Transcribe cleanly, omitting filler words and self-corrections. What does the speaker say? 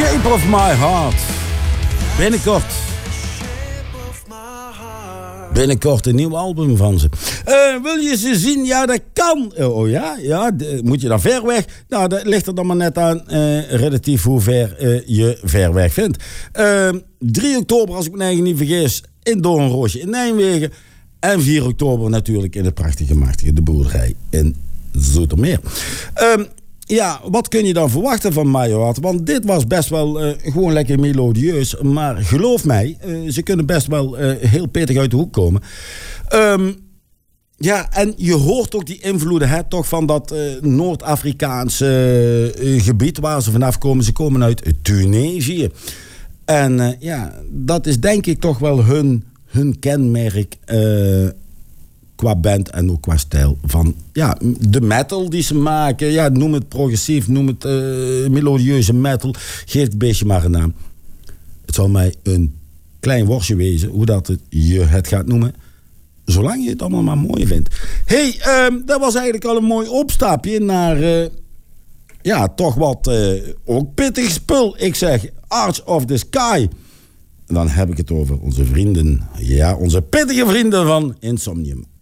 Shape of My Heart. Binnenkort een nieuw album van ze. Wil je ze zien? Ja, dat kan. Oh ja? Ja, moet je dan ver weg? Nou, dat ligt er dan maar net aan relatief hoe ver je ver weg vindt. 3 oktober, als ik me eigenlijk niet vergis, in Doornroosje in Nijmegen. En 4 oktober natuurlijk in het prachtige, machtige De Boerderij in Zoetermeer. Ja, wat kun je dan verwachten van Mayoart? Want dit was best wel gewoon lekker melodieus. Maar geloof mij, ze kunnen best wel heel pittig uit de hoek komen. Ja, en je hoort ook die invloeden, hè, toch van dat Noord-Afrikaanse gebied waar ze vanaf komen. Ze komen uit Tunesië. En ja, dat is denk ik toch wel hun kenmerk qua band en ook qua stijl van ja, de metal die ze maken. Ja, noem het progressief, noem het melodieuze metal. Geef het beestje maar een naam. Het zal mij een klein worstje wezen hoe dat je het gaat noemen. Zolang je het allemaal maar mooi vindt. Hey, dat was eigenlijk al een mooi opstapje naar ja, toch wat ook pittig spul. Ik zeg Arch of the Sky. En dan heb ik het over onze vrienden. Ja, onze pittige vrienden van Insomnium.